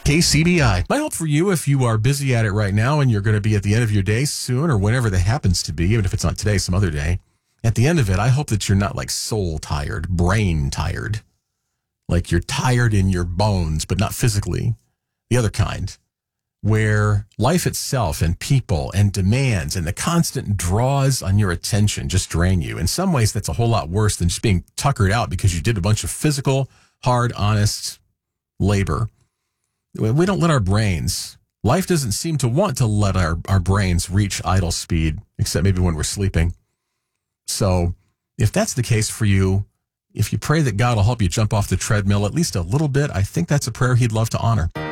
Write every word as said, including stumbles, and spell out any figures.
K C B I. My hope for you, if you are busy at it right now and you're going to be at the end of your day soon or whenever that happens to be, even if it's not today, some other day, at the end of it, I hope that you're not like soul tired, brain tired. Like you're tired in your bones, but not physically. The other kind, where life itself and people and demands and the constant draws on your attention just drain you. In some ways, that's a whole lot worse than just being tuckered out because you did a bunch of physical, hard, honest labor. We don't let our brains, life doesn't seem to want to let our, our brains reach idle speed, except maybe when we're sleeping. So if that's the case for you, if you pray that God will help you jump off the treadmill at least a little bit, I think that's a prayer he'd love to honor.